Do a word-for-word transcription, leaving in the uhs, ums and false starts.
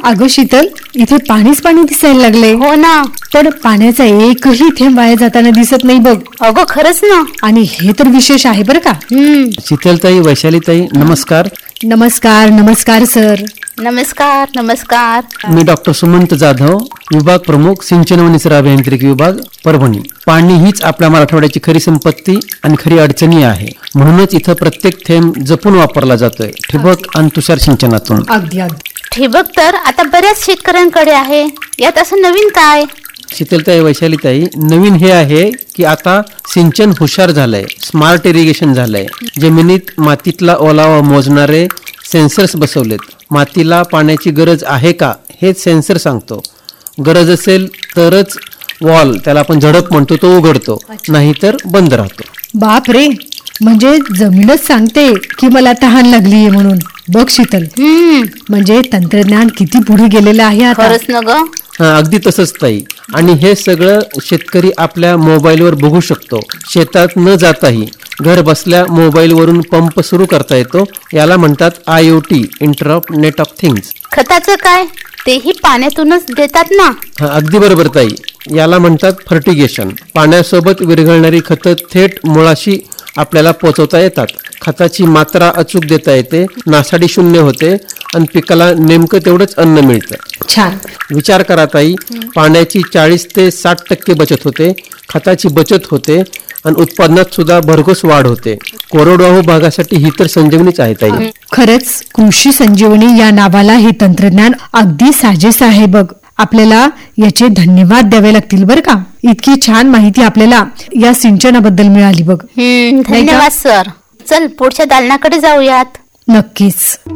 अगं शीतल, इथे पाणीच पाणी दिसायला लागले. हो ना. पण पाण्याचा एकही थेंब वाया जाताना दिसत नाही बघ. अगं खरंच ना. आणि हे तर विशेष आहे बरं का. हम्म. शीतलताई, वैशालीताई, नमस्कार. नमस्कार. नमस्कार सर. नमस्कार. नमस्कार. मी डॉक्टर सुमंत जाधव, विभाग प्रमुख, सिंचन व निसर्ग अभियांत्रिकी विभाग, परभणी. पाणी हीच आपल्या मराठवाड्याची खरी संपत्ती आणि खरी अडचणी आहे. म्हणूनच इथं प्रत्येक थेंब जपून वापरला जातोय, ठिबक आणि तुषार सिंचनातून. अगदी अगदी. ठिबक तर आता बऱ्याच शेतकऱ्यांकडे आहे. यात असं नवीन काय? शीतलताई, वैशालीताई, नवीन हे आहे की आता सिंचन हुशार झालंय, स्मार्ट इरिगेशन झालंय. जमिनीत मातीतला ओलावा मोजणारे सेन्सर्स बसवलेत. मातीला पाण्याची गरज आहे का हे सेन्सर सांगतो. गरज असेल तरच वॉल, त्याला आपण झडप म्हणतो, तो उघडतो, नाहीतर बंद राहतो. बाप रे, म्हणजे जमीनच सांगते की मला तहान लागलीये म्हणून. बघ शीतल, हम्म. म्हणजे तंत्रज्ञान किती पुढे गेलेलं आहे आता. खरंच ना ग. हा, अगदी तसंच ताई. आणि हे सगळं शेतकरी आपल्या मोबाईलवर बघू शकतो. शेतात न जाताही घर बसल्या मोबाईलवरून पंप सुरू करता येतो. याला म्हणतात I O T, इंटरऑफ net of things. खताचं काय? तेही पाण्यातूनच देतात ना. हा, अगदी बरोबर ताई. याला म्हणतात फर्टिगेशन. पाण्यासोबत विरघळणारी खतं थेट मुळाशी आपल्याला पोचवता येतात. खताची मात्रा अचूक देता येते, नासाडी शून्य होते आणि पिकाला नेमकं तेवढंच अन्न मिळतं. छान. विचार करा ताई, पाण्याची चाळीस ते साठ टक्के बचत होते, खताची बचत होते आणि उत्पादनात सुद्धा भरघोस वाढ होते. कोरडवाहू भागासाठी ही तर संजीवनीच आहे ताई. खरंच कृषी संजीवनी या नावाला हे तंत्रज्ञान अगदी साजेस आहे बघ. आपल्याला याचे धन्यवाद द्यावे लागतील बरं का. इतकी छान माहिती आपल्याला या सिंचनाबद्दल मिळाली बघ. हम्म. धन्यवाद सर. चल पुढच्या दालनाकडे जाऊयात. नक्कीच.